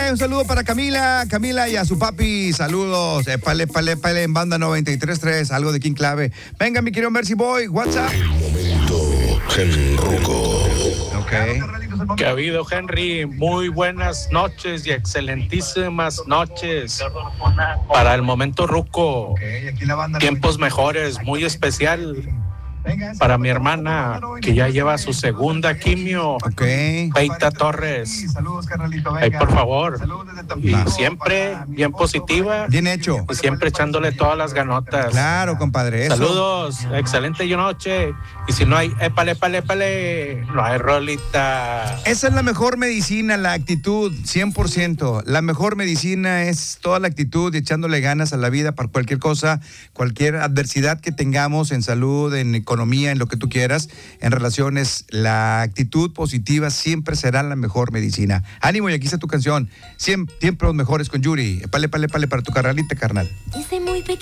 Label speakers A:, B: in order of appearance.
A: Un saludo para Camila y a su papi. Saludos. Pale, en banda 93.3. Algo de King Clave. Venga, mi querido Mercy Boy. WhatsApp.
B: El momento Genruco.
A: Ok.
C: Que ha habido, Henry. Muy buenas noches y excelentísimas noches para el momento ruco. Tiempos mejores, muy especial para mi hermana que ya lleva su segunda quimio.
A: Ok.
C: Peita Torres. Ay, por favor. Y siempre bien positiva.
A: Bien hecho.
C: Y siempre echándole todas las ganotas.
A: Claro, compadre. Eso.
C: Saludos, excelente noche. Y si no hay épale, no hay rolita.
A: Esa es la mejor medicina, la actitud, 100%. La mejor medicina es toda la actitud y echándole ganas a la vida para cualquier cosa, cualquier adversidad que tengamos en salud, en economía, en lo que tú quieras, en relaciones. La actitud positiva siempre será la mejor medicina. Ánimo, y aquí está tu canción. Siempre los mejores con Yuri. Épale para tu carnalita, carnal.